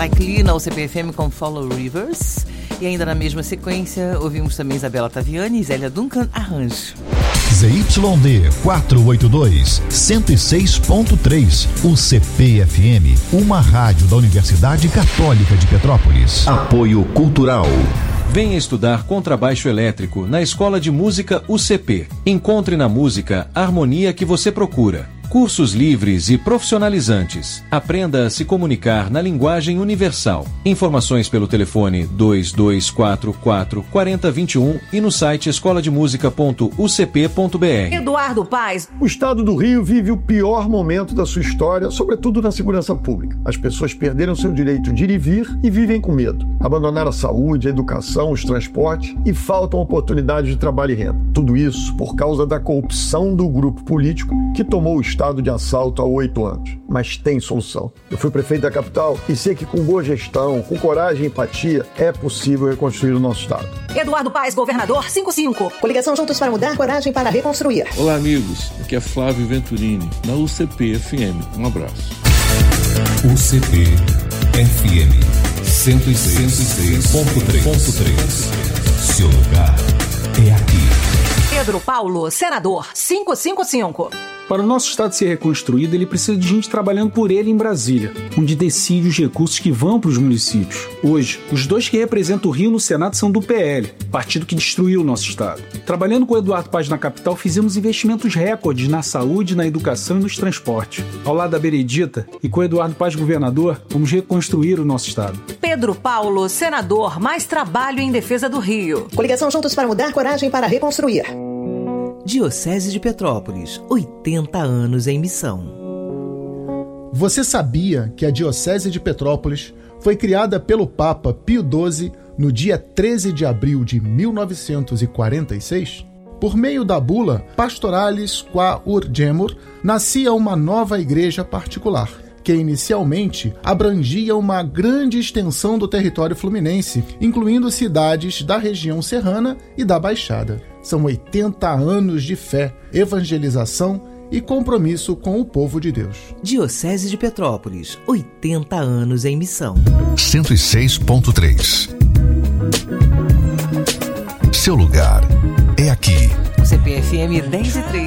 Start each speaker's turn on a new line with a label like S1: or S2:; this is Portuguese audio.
S1: Like Lee na UCP-FM com Follow Rivers. E ainda na mesma sequência, ouvimos também Isabela Taviani e Zélia Duncan, Arranjo.
S2: ZYD 482, 106.3, UCP-FM, uma rádio da Universidade Católica de Petrópolis. Apoio Cultural.
S3: Venha estudar contrabaixo elétrico na Escola de Música UCP. Encontre na música a harmonia que você procura. Cursos livres e profissionalizantes. Aprenda a se comunicar na linguagem universal. Informações pelo telefone 2244 4021 e no site escolademusica.ucp.br.
S4: Eduardo Paes.
S5: O estado do Rio vive o pior momento da sua história, sobretudo na segurança pública. As pessoas perderam seu direito de ir e vir e vivem com medo. Abandonaram a saúde, a educação, os transportes e faltam oportunidades de trabalho e renda. Tudo isso por causa da corrupção do grupo político que tomou o estado de assalto há 8 anos. Mas tem solução. Eu fui prefeito da capital e sei que com boa gestão, com coragem e empatia, é possível reconstruir o nosso estado.
S4: Eduardo Paes, governador 55. Coligação Juntos para Mudar, coragem para reconstruir.
S6: Olá, amigos. Aqui é Flávio Venturini, na UCP-FM. Um abraço.
S2: UCP-FM 106.3. Seu lugar é aqui.
S4: Pedro Paulo, senador 555.
S7: Para o nosso estado ser reconstruído, ele precisa de gente trabalhando por ele em Brasília, onde decide os recursos que vão para os municípios. Hoje, os dois que representam o Rio no Senado são do PL, partido que destruiu o nosso estado. Trabalhando com o Eduardo Paes na capital, fizemos investimentos recordes na saúde, na educação e nos transportes. Ao lado da Benedita e com o Eduardo Paes governador, vamos reconstruir o nosso estado.
S4: Pedro Paulo, senador, mais trabalho em defesa do Rio. Coligação Juntos para Mudar, coragem para reconstruir.
S1: Diocese de Petrópolis, 80 anos em missão.
S8: Você sabia que a Diocese de Petrópolis foi criada pelo Papa Pio XII no dia 13 de abril de 1946? Por meio da bula Pastoralis qua Urgemur, nascia uma nova igreja particular, que inicialmente abrangia uma grande extensão do território fluminense, incluindo cidades da região serrana e da Baixada. São 80 anos de fé, evangelização e compromisso com o povo de Deus.
S1: Diocese de Petrópolis, 80 anos em missão.
S2: 106.3. Seu lugar é aqui.
S1: CPFM 10 e 3.